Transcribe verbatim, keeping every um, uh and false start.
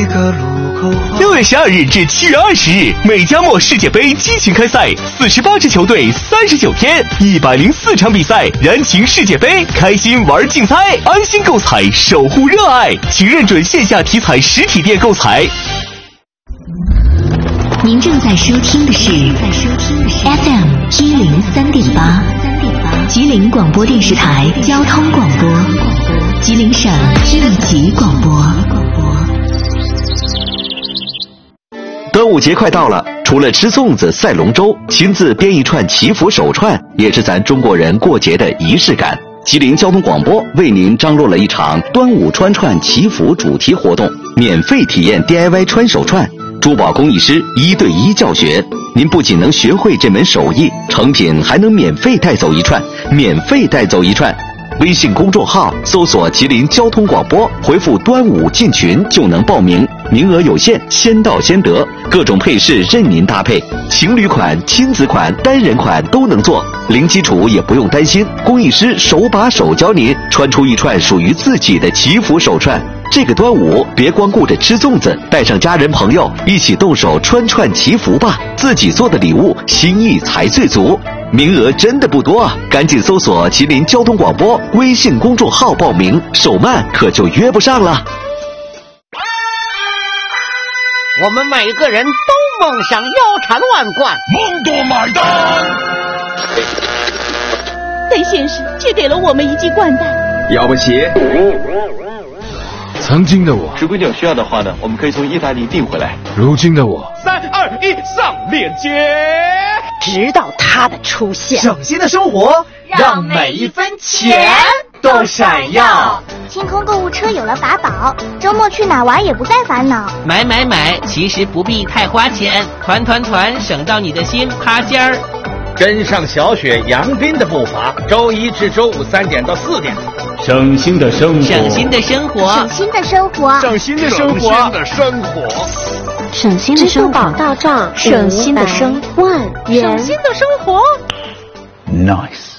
一个路口号。 六月十二日至七月二十日，美加墨世界杯激情开赛，四十八支球队，三十九天，一百零四场比赛，燃情世界杯，开心玩竞猜，安心购彩，守护热爱，请认准线下体彩实体店购彩。 您正在收听的是 F M 一零三点八，吉林广播电视台交通广播，吉林省一级广播。 端午节快到了，除了吃粽子、赛龙舟，亲自编一串祈福手串，也是咱中国人过节的仪式感。吉林交通广播为您张罗了一场端午穿串祈福主题活动，免费体验 D I Y 穿手串。珠宝工艺师一对一教学，您不仅能学会这门手艺，成品还能免费带走一串，免费带走一串。微信公众号搜索吉林交通广播，回复端午进群就能报名，名额有限，先到先得，各种配饰任您搭配，情侣款、亲子款、单人款都能做，零基础也不用担心，工艺师手把手教您穿出一串属于自己的祈福手串。这个端午别光顾着吃粽子，带上家人朋友一起动手穿串祈福吧，自己做的礼物心意才最足。名额真的不多，赶紧搜索吉林交通广播微信公众号报名，手慢可就约不上了。 我们每个人都梦想腰缠万贯， 梦多买单。 但现实却给了我们一记掼蛋。 要不起。 曾经的我， 石龟鸟需要的话呢，我们可以从意大利订回来。 如今的我， 三二一，上链接。 直到他的出现， 省心的生活，让每一分钱都闪耀。 清空购物车有了法宝，周末去哪玩也不再烦恼。 买买买，其实不必太花钱，团团团，省到你的心趴尖儿。 跟上小雪、杨斌的步伐，周一至周五三点到四点。 省心的生活， 省心的生活， 省心的生活， 省心的生活，省心的生活， 省心的生活，支付宝到账，省心的生万元， 省心的生活 ，nice。